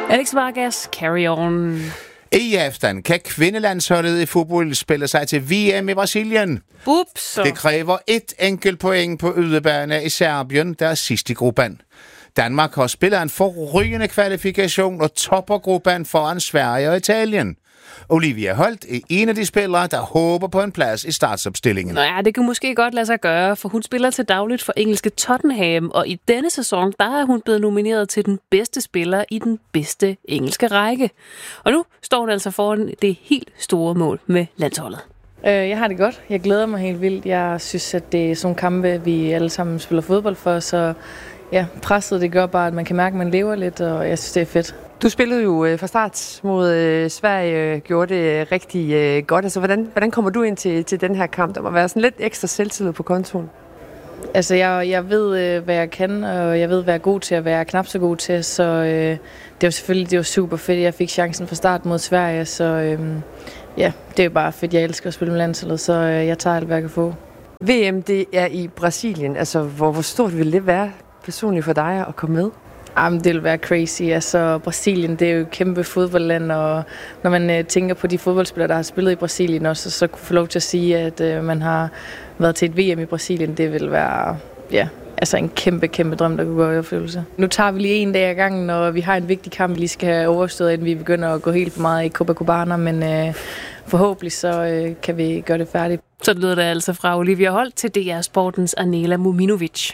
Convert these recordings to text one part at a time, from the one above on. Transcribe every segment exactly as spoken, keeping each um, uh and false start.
Alex Vargas, carry on. I aften kan kvindelandsholdet i fodbold spille sig til V M i Brasilien. Ups. Det kræver et enkelt point på udebane i Serbien, der er sidst i gruppen. Danmark har spillet en forrygende kvalifikation og topper gruppen foran Sverige og Italien. Olivia Holt er en af de spillere, der håber på en plads i startsopstillingen. Nå ja, det kan måske godt lade sig gøre, for hun spiller til dagligt for engelske Tottenham, og i denne sæson, der er hun blevet nomineret til den bedste spiller i den bedste engelske række. Og nu står hun altså foran det helt store mål med landsholdet. Jeg har det godt. Jeg glæder mig helt vildt. Jeg synes, at det er sådan kampe, vi alle sammen spiller fodbold for, så ja, presset det gør bare, at man kan mærke, at man lever lidt, og jeg synes, det er fedt. Du spillede jo fra start mod øh, Sverige, gjorde det rigtig øh, godt. Altså, hvordan, hvordan kommer du ind til, til den her kamp? Der må være sådan lidt ekstra selvtillid på kontoen. Altså, jeg, jeg ved, øh, hvad jeg kan, og jeg ved, hvad jeg er god til, og hvad jeg er knap så god til. Så øh, det var selvfølgelig det var super fedt, jeg fik chancen fra start mod Sverige. Så øh, ja, det er jo bare fedt. Jeg elsker at spille med landsholdet, så øh, jeg tager alt, hvad jeg kan få. V M, det er i Brasilien. Altså, hvor, hvor stort vil det være personligt for dig at komme med? Jamen, det vil være crazy. Altså, Brasilien, det er jo et kæmpe fodboldland, og når man øh, tænker på de fodboldspillere, der har spillet i Brasilien også, så kunne få lov til at sige, at øh, man har været til et V M i Brasilien, det vil være ja, altså en kæmpe, kæmpe drøm, der kunne gå i opfyldelse. Nu tager vi lige en dag ad gangen, og vi har en vigtig kamp, vi lige skal have overstået, inden vi begynder at gå helt for meget i Copacabana, men øh, forhåbentlig så øh, kan vi gøre det færdigt. Så lyder det altså fra Olivia Holt til D R Sportens Anela Muminovic.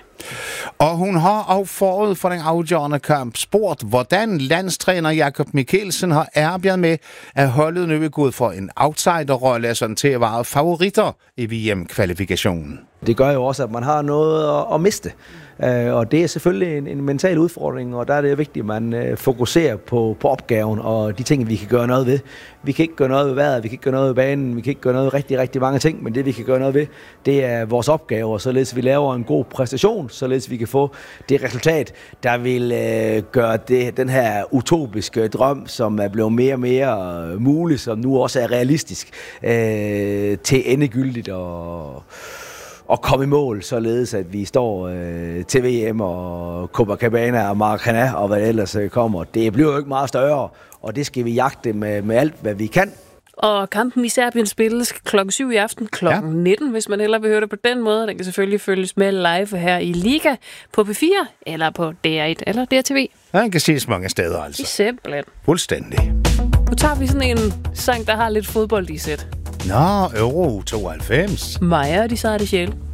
Og hun har også forud for den afgørende kamp spurgt, hvordan landstræner Jakob Mikkelsen har arbejdet med, at holdet nu er gået for en outsiderrolle sådan til at være favoritter i V M-kvalifikationen. Det gør jo også, at man har noget at, at miste. Uh, og det er selvfølgelig en, en mental udfordring, og der er det vigtigt, at man uh, fokuserer på, på opgaven og de ting, vi kan gøre noget ved. Vi kan ikke gøre noget ved vejret, vi kan ikke gøre noget ved banen, vi kan ikke gøre noget ved rigtig, rigtig mange ting, men det vi kan gøre noget ved, det er vores opgaver, således vi laver en god præstation, således vi kan få det resultat, der vil uh, gøre det, den her utopiske drøm, som er blevet mere og mere uh, mulig, som nu også er realistisk, uh, til endegyldigt og og komme i mål, således at vi står øh, til V M og Copacabana og Maracana og hvad ellers øh, kommer. Det bliver jo ikke meget større, og det skal vi jagte med, med alt, hvad vi kan. Og kampen i Serbien spilles klokken syv i aften, klokken ja. nitten, hvis man hellere vil høre det på den måde. Den kan selvfølgelig følges med live her i Liga på P fire, eller på D R et, eller D R T V. Ja, den kan ses mange steder, altså. I simpelthen. Fuldstændig. Nu tager vi sådan en sang, der har lidt fodbold i sæt. Nå, Euro tooghalvfems. Maja og de sarte sjæle.